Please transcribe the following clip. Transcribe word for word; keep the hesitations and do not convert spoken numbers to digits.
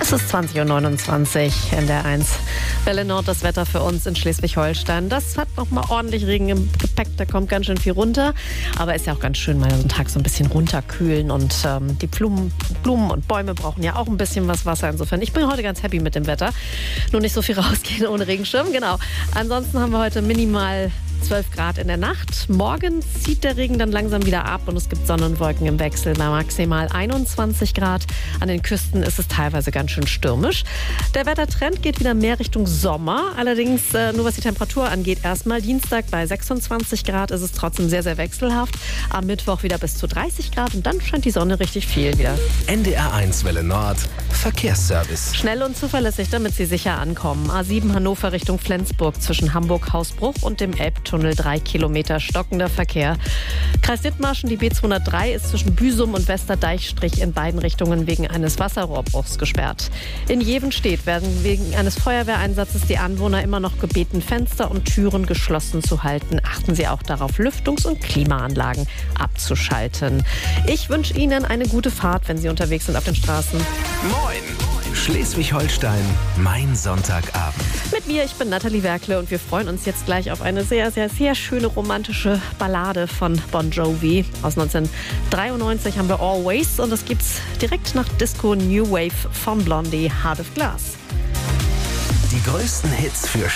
Es ist zwanzig Uhr neunundzwanzig in der eins. Welle Nord, das Wetter für uns in Schleswig-Holstein. Das hat noch mal ordentlich Regen im Gepäck, da kommt ganz schön viel runter. Aber ist ja auch ganz schön, mal so einen Tag so ein bisschen runterkühlen. Und ähm, die Blumen, Blumen und Bäume brauchen ja auch ein bisschen was Wasser. Insofern, ich bin heute ganz happy mit dem Wetter. Nur nicht so viel rausgehen ohne Regenschirm, genau. Ansonsten haben wir heute minimal zwölf Grad in der Nacht. Morgen zieht der Regen dann langsam wieder ab und es gibt Sonnenwolken im Wechsel bei maximal einundzwanzig Grad. An den Küsten ist es teilweise ganz schön stürmisch. Der Wettertrend geht wieder mehr Richtung Sommer. Allerdings äh, nur was die Temperatur angeht. Erstmal Dienstag bei sechsundzwanzig Grad ist es trotzdem sehr, sehr wechselhaft. Am Mittwoch wieder bis zu dreißig Grad und dann scheint die Sonne richtig viel wieder. N D R eins Welle Nord Verkehrsservice. Schnell und zuverlässig, damit Sie sicher ankommen. A sieben Hannover Richtung Flensburg zwischen Hamburg-Hausbruch und dem Elbtunnel. Drei Kilometer stockender Verkehr. Kreis Dithmarschen, die B zweihundertdrei ist zwischen Büsum und Westerdeichstrich in beiden Richtungen wegen eines Wasserrohrbruchs gesperrt. In Jevenstedt werden wegen eines Feuerwehreinsatzes die Anwohner immer noch gebeten, Fenster und Türen geschlossen zu halten. Achten Sie auch darauf, Lüftungs- und Klimaanlagen abzuschalten. Ich wünsche Ihnen eine gute Fahrt, wenn Sie unterwegs sind auf den Straßen. Moin! Schleswig-Holstein, mein Sonntagabend. Mit mir, ich bin Nathalie Werkle und wir freuen uns jetzt gleich auf eine sehr, sehr, sehr schöne romantische Ballade von Bon Jovi. Aus neunzehnhundertdreiundneunzig haben wir Always und das gibt's direkt nach Disco New Wave von Blondie, Heart of Glass. Die größten Hits für